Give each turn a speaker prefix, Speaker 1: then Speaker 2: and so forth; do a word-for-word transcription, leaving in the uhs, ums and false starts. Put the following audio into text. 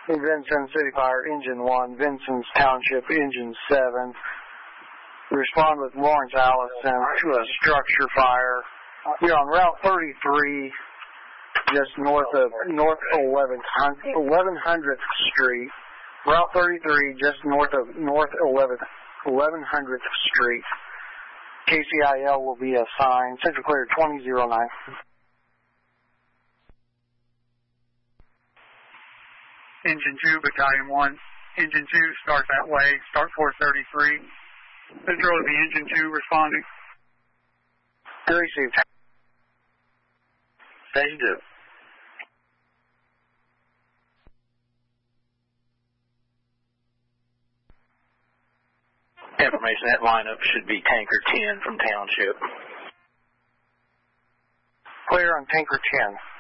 Speaker 1: Vincennes City Fire, Engine one, Vincennes Township, Engine seven. Respond with Lawrence Allison to a structure fire. We're on Route thirty-three, just north of North eleven hundredth Street. Route thirty-three, just north of North eleven hundredth Street. K C I L will be assigned. Central Clear twenty oh nine.
Speaker 2: Engine two, Battalion one. Engine two, start that way. Start four thirty-three. Central of the Engine two responding.
Speaker 1: Received.
Speaker 3: Station two. Information, that lineup should be Tanker ten from Township.
Speaker 1: Clear on Tanker ten.